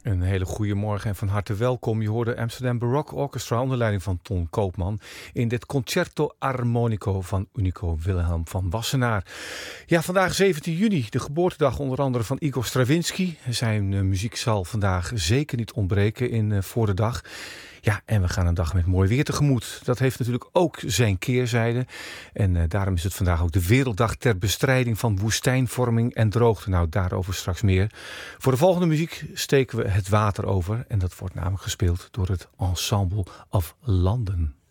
Een hele goede morgen en van harte welkom. Je hoorde Amsterdam Baroque Orchestra onder leiding van Ton Koopman in dit Concerto Armonico van Unico Wilhelm van Wassenaar. Ja, vandaag 17 juni, de geboortedag onder andere van Igor Stravinsky. Zijn muziek zal vandaag zeker niet ontbreken in Voor de Dag. Ja, en we gaan een dag met mooi weer tegemoet. Dat heeft natuurlijk ook zijn keerzijde. En daarom is het vandaag ook de Werelddag ter bestrijding van woestijnvorming en droogte. Nou, daarover straks meer. Voor de volgende muziek steken we het water over. En dat wordt namelijk gespeeld door het Ensemble of London.